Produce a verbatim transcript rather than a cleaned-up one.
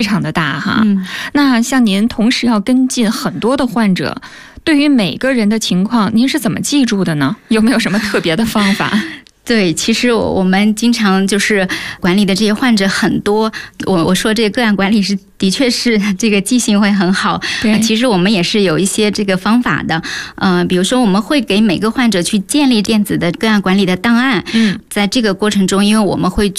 常的大哈。 嗯， 那像您同时要跟进很多的患者，对于每个人的情况，您是怎么记住的呢？有没有什么特别的方法？ 对，其实我们经常就是管理的这些患者很多，我我说这个个案管理是的确是这个记性会很好。 对， 其实我们也是有一些这个方法的，呃，比如说我们会给每个患者去建立电子的个案管理的档案。 嗯， 在这个过程中，因为我们会